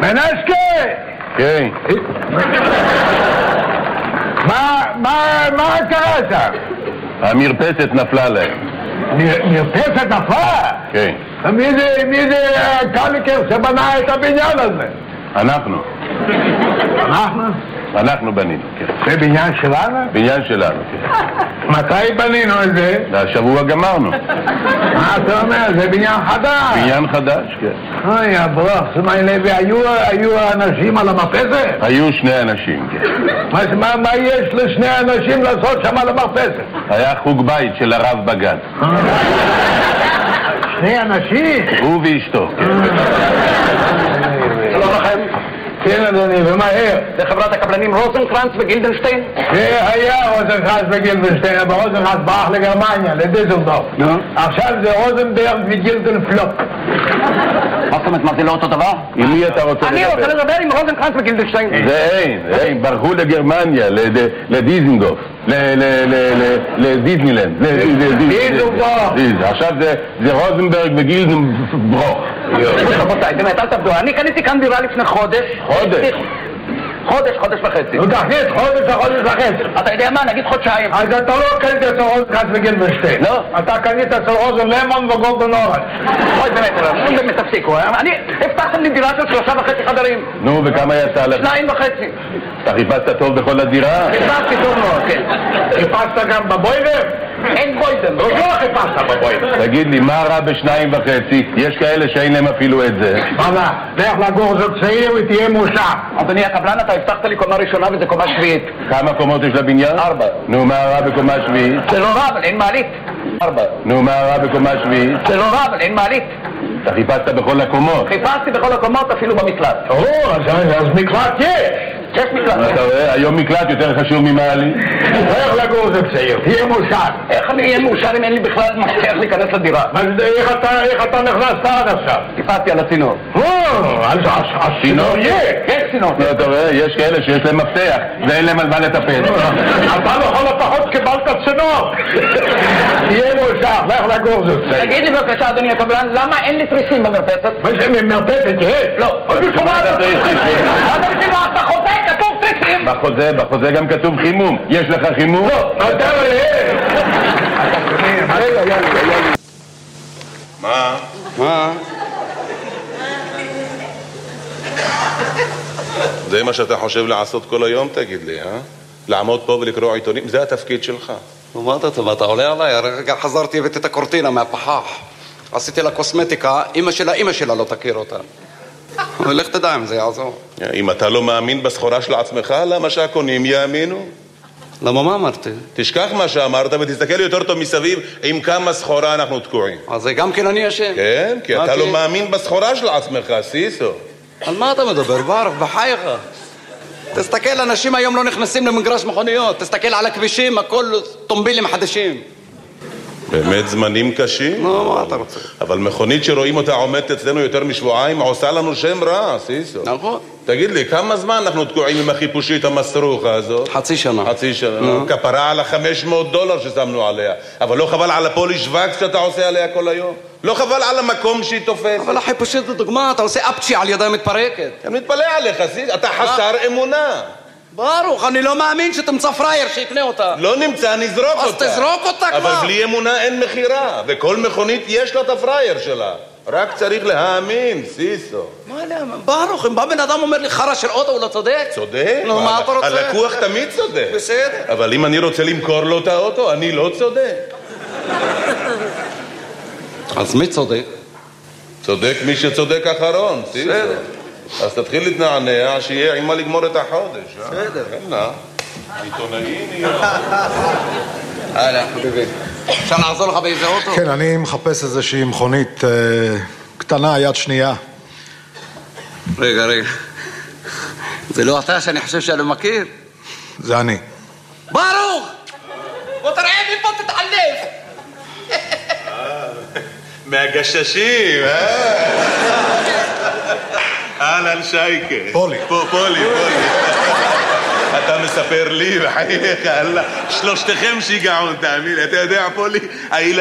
מנשקה! כן. מה קרה שם? המרפסת נפלה להם. מרפסת נפלה? כן. מי זה קליקר שבנה את הבניין הזה? אנחנו. אנחנו? אנחנו בנינו, כן. זה בניין שלנו? בניין שלנו, כן. מתי בנינו את זה? השבוע גמרנו. מה אתה אומר? זה בניין חדש. בניין חדש, כן. אוי, הברוך, שמי לוי, היו אנשים על המרפסת? היו 2 אנשים, כן. מה יש לשני אנשים לעשות שם על המרפסת? היה חוג בית של הרב בגן. 2 אנשים? הוא ואשתו, כן. שלום לכם. כן, אדוני, ומהר. זה חברת הקבלנים רוזנקרנץ וגילדנשטיין? זה היה רוזנקרנץ וגילדנשטיין, אבל רוזנקרנץ ברח לגרמניה, לדיזלדורף. עכשיו זה רוזנברג וגילדנפלופ. מה זאת אומרת, מה זה לא אותו דבר? עם מי אתה רוצה לדבר? אני רוצה לדבר עם רוזנקרנץ וגילדנשטיין. זה אין, ברחו לגרמניה, לדיזנגוף, לדיזנילנד. דיזלדורף. עכשיו זה רוזנברג וגילדנברוך. רבותיי, באמת, אל תעבדו. אני קניתי כאן דירה לפני חודש. חודש וחצי. נו תכניס חודש וחצי. אתה יודע מה? נגיד חודשיים. אז אתה לא קנית אצל רוזנקרנץ וגילדנשטיין. לא. אתה קנית אצל רוזן למון וגולדן אורן. אוי, באמת, תפסיקו. הבטחתם לי דירה של 3.5 חדרים. נו, וכמה יצא לך? 2.5. אתה חיפשת טוב בכל הדירה? חיפשתי טוב מאוד, כן. חיפשת גם בבוידר? אין בוידם. לא חיפשת בבוידר. תגיד לי, מה רע ב2.5? יש כאלה שאין להם אפילו את זה. מה? לך לגור זוג צעיר ותהיה מאושר. אדוני הקבלן, אתה הבטחת לי קומה ראשונה וזה קומה שביעית. כמה קומות יש לבניין? 4. נו, מה רע בקומה שביעית? זה לא רע, אבל אין מעלית. 4. נו, מה רע בקומה שביעית? זה לא רע, אבל אין מעלית. אתה חיפשת בכל הקומות. חיפשתי בכל הקומות, אפילו במקלט. אז מקלט יש. יש מקלט. אתה רואה? היום מקלט יותר חשוב ממעלית. לך לגור זוג צעיר, תהיה מאושר. איך אני אהיה מאושר אם אין לי בכלל מפתח להיכנס לדירה? איך אתה נכנסת עד עכשיו? טיפסתי על הצינור. אז הצינור יהיה. כן, צינור. אתה רואה? יש כאלה שיש להם מפתח ואין להם על מה לטפל. אתה לכל הפחות קיבלת צינור. תהיה מאושר, לך לגור זוג צעיר. תגיד לי בבקשה, אדוני הקבלן, למה אין לי תריסים במרפסת? מה זה מרפסת? לא. אתה חוזה, כתוב תריסים. בחוזה גם כתוב חימום. יש לך חימום? לא. אתה מה? זה מה שאתה חושב לעשות כל היום, תגיד לי, אה? לעמוד פה ולקרוא עיתונים? זה התפקיד שלך. מה אתה עולה עליי? הרגע חזרתי הבאתי את הקורטינה מהפחח. עשיתי לה קוסמטיקה, אמא שלה לא תכיר אותה. ולך תדע אם זה יעזור. אם אתה לא מאמין בסחורה של עצמך, למה שהקונים יאמינו? למה מה אמרתי? תשכח מה שאמרת ותסתכל יותר טוב מסביב עם כמה סחורה אנחנו תקועים. אז זה גם כן אני אשם. כן, כי אתה לא מאמין בסחורה של עצמך, סיסו. על מה אתה מדבר? ברוך, בחייך. תסתכל, אנשים היום לא נכנסים למגרש מכוניות. תסתכל על הכבישים, הכל טומבילים חדשים. באמת זמנים קשים? נו, מה אתה רוצה? אבל מכונית שרואים אותה עומדת אצלנו יותר משבועיים עושה לנו שם רע, סיסו. נכון. תגיד לי, כמה זמן אנחנו תקועים עם החיפושית המסרוכה הזאת? חצי שנה. כפרה על $500 ששמנו עליה. אבל לא חבל על הפוליש וקס שאתה עושה עליה כל היום? לא חבל על המקום שהיא תופסת? אבל החיפושית זו דוגמה, אתה עושה אפצ'י על ידיים מתפרקת. אני מתפלא עליך, אתה חסר אמונה. ברוך, אני לא מאמין שתמצא פרייר שיקנה אותה. לא נמצא, נזרוק אותה. אז תזרוק אותה כבר. אבל בלי אמונה אין מחירה, וכל מכונית יש לה את הפרייר שלה. רק צריך להאמין, סיסו. מה להאמין? ברוך, אם בא בן אדם אומר לי חרא של אוטו, הוא לא צודק? צודק? נו, מה אתה רוצה? הלקוח תמיד צודק. בסדר. אבל אם אני רוצה למכור לו את האוטו, אני לא צודק. אז מי צודק? צודק מי שצודק אחרון, סיסו. בסדר. אז תתחיל להתנענע, שיהיה עם מה לגמור את החודש. בסדר. כן, עיתונאי נהיה. הלאה, חביבי. אפשר לעזור לך באיזה אוטו? כן, אני מחפש איזושהי מכונית קטנה, יד שנייה. רגע. זה לא אתה שאני חושב שאני מכיר? זה אני. ברוך! בוא תראה מפה תתעלף! מהגששים, אהלן שייקה. פולי. פולי. אתה מספר לי, בחייך, שלושתכם שיגעון, תאמין. אתה יודע, פולי,